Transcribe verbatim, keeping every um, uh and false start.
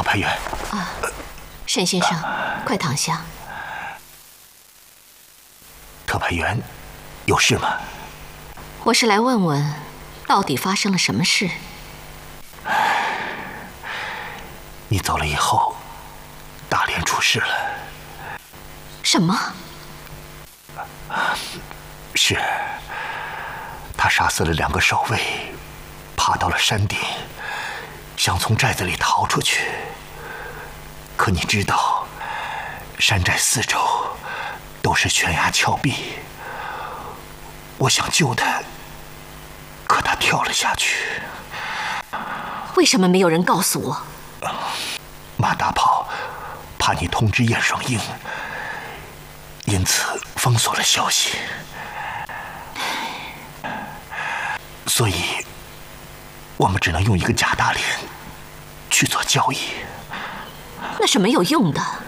派员。 啊，沈先生，快躺下。 特派员，有事吗？ 我是来问问，到底发生了什么事？ 你走了以后，大连出事了。 什么？ 是，他杀死了两个守卫，爬到了山顶，想从寨子里逃出去。可你知道，山寨四周都是悬崖峭壁，我想救他，可他跳了下去。 为什么没有人告诉我？ 马大炮怕你通知燕双英，因此封锁了消息。所以，我们只能用一个假大连去做交易。 那是没有用的。